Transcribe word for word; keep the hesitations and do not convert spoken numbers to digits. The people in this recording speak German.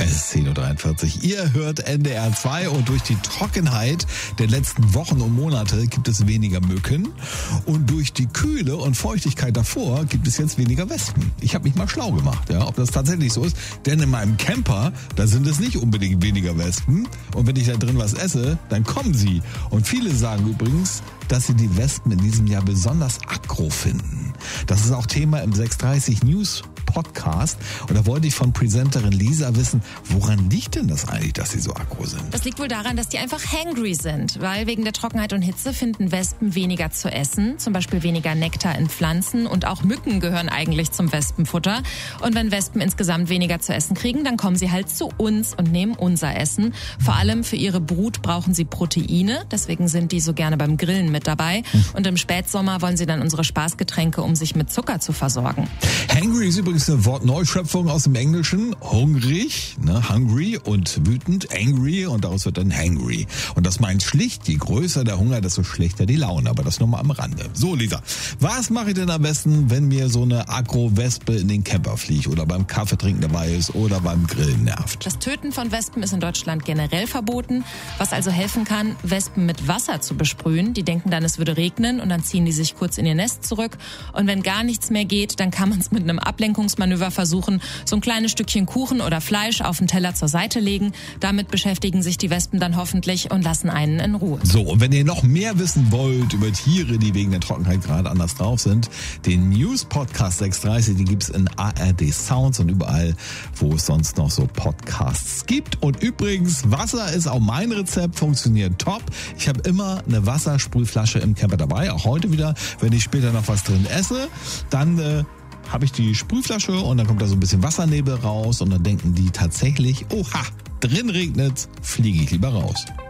Es ist zehn Uhr dreiundvierzig. Ihr hört N D R zwei und durch die Trockenheit der letzten Wochen und Monate gibt es weniger Mücken und durch die Kühle und Feuchtigkeit davor gibt es jetzt weniger Wespen. Ich habe mich mal schlau gemacht, ja, ob das tatsächlich so ist, denn in meinem Camper, da sind es nicht unbedingt weniger Wespen und wenn ich da drin was esse, dann kommen sie. Und viele sagen übrigens, dass sie die Wespen in diesem Jahr besonders aggro finden. Das ist auch Thema im sechs dreißig News Podcast. Und da wollte ich von Presenterin Lisa wissen, woran liegt denn das eigentlich, dass sie so aggro sind? Das liegt wohl daran, dass die einfach hangry sind, weil wegen der Trockenheit und Hitze finden Wespen weniger zu essen, zum Beispiel weniger Nektar in Pflanzen und auch Mücken gehören eigentlich zum Wespenfutter. Und wenn Wespen insgesamt weniger zu essen kriegen, dann kommen sie halt zu uns und nehmen unser Essen. Vor allem für ihre Brut brauchen sie Proteine, deswegen sind die so gerne beim Grillen mit dabei. Und im Spätsommer wollen sie dann unsere Spaßgetränke, um sich mit Zucker zu versorgen. Hangry ist übrigens eine Wortneuschöpfung aus dem Englischen. Hungrig, ne, hungry und wütend, angry und daraus wird dann hangry. Und das meint schlicht, je größer der Hunger, desto schlechter die Laune. Aber das nur mal am Rande. So, Lisa, was mache ich denn am besten, wenn mir so eine Agro-Wespe in den Camper fliegt oder beim Kaffeetrinken dabei ist oder beim Grillen nervt? Das Töten von Wespen ist in Deutschland generell verboten. Was also helfen kann, Wespen mit Wasser zu besprühen. Die denken dann, es würde regnen und dann ziehen die sich kurz in ihr Nest zurück. Und wenn gar nichts mehr geht, dann kann man es mit einem Ablenkungsmanöver versuchen, so ein kleines Stückchen Kuchen oder Fleisch auf den Teller zur Seite legen. Damit beschäftigen sich die Wespen dann hoffentlich und lassen einen in Ruhe. So, und wenn ihr noch mehr wissen wollt über Tiere, die wegen der Trockenheit gerade anders drauf sind, den News-Podcast sechs dreißig, den gibt's in A R D Sounds und überall, wo es sonst noch so Podcasts gibt. Und übrigens, Wasser ist auch mein Rezept, funktioniert top. Ich habe immer eine Wassersprühflasche im Camper dabei, auch heute wieder, wenn ich später noch was drin esse, dann äh, habe ich die Sprühflasche und dann kommt da so ein bisschen Wassernebel raus und dann denken die tatsächlich, oha, drin regnet's, fliege ich lieber raus.